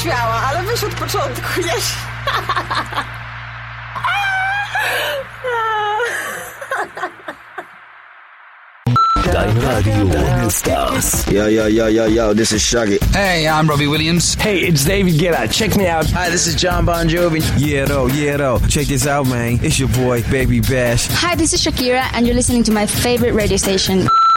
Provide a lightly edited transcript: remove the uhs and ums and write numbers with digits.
śmiała, ale weź od początku, nie? Dine Radio New Stars. Yo, this is Shaggy. Hey, I'm Robbie Williams. Hey, it's David Guetta. Check me out. Hi, this is John Bon Jovi. Yeah, though. Check this out, man. It's your boy, Baby Bash. Hi, this is Shakira, and you're listening to my favorite radio station.